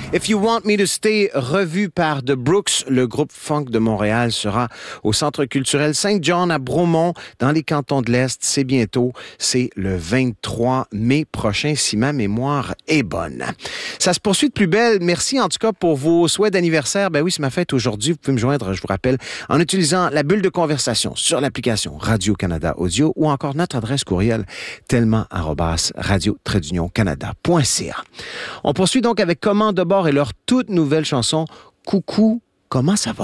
If You Want Me to Stay, revu par The Brooks, le groupe funk de Montréal, sera au Centre culturel Saint-John à Bromont, dans les cantons de l'Est. C'est bientôt, c'est le 23 mai prochain, si ma mémoire est bonne. Ça se poursuit de plus belle. Merci en tout cas pour vos souhaits d'anniversaire. Ben oui, c'est ma fête aujourd'hui. Vous pouvez me joindre, je vous rappelle, en utilisant la bulle de conversation sur l'application Radio-Canada Audio ou encore notre adresse courriel tellement@radio-canada.ca. On poursuit donc avec Comment de bord et leur toute nouvelle chanson « Coucou, comment ça va ?»